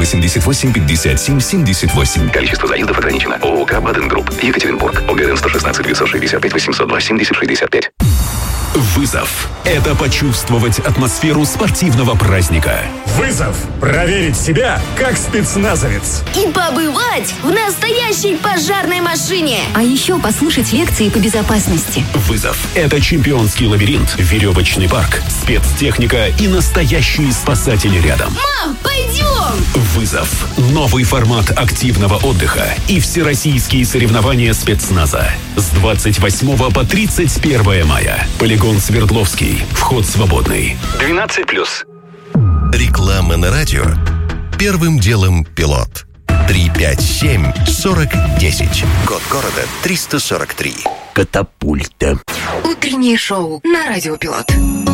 88 57 78. Количество заездов ограничено. ООК «Баден-Групп», Екатеринбург. ОГРН 116 965 802 70 65. Вызов – это почувствовать атмосферу спортивного праздника. Вызов – проверить себя как спецназовец. И побывать в настоящей пожарной машине. А еще послушать лекции по безопасности. Вызов – это чемпионский лабиринт, веревочный парк, спецтехника и настоящие спасатели рядом. Мам, пойдем! Вызов – новый формат активного отдыха и всероссийские соревнования спецназа. С 28 по 31 мая. Полигон Свердловский. Вход свободный. 12+. Реклама на радио. Первым делом пилот. 357-4010. Код города 343. Катапульта. Утреннее шоу на Радио Пилот.